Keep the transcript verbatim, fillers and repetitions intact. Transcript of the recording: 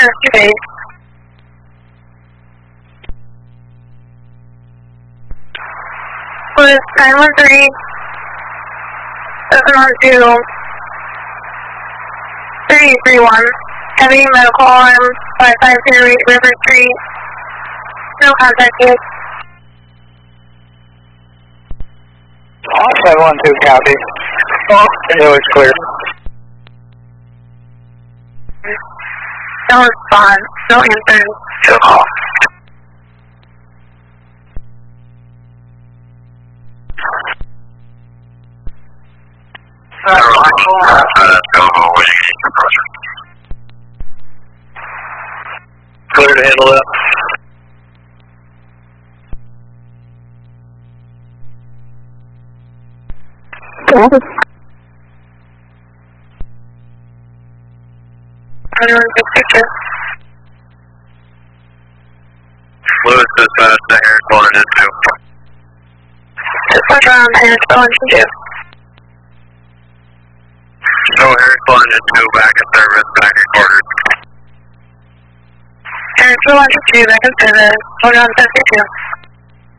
Harris two base. Was nine one three, seven one two, three three one. Heavy medical alarm, five five zero eight River Street. No contact yet. seven one two, copy. Oh, it was clear. No response, no answers to a call. Clear to handle that. Anyone take picture? Lewis is uh, the Harris one and two. Just went around Harris one and two. No Harris one and two back in service, back in quarters. Harris one and two back in service. Hold on, fifty-two.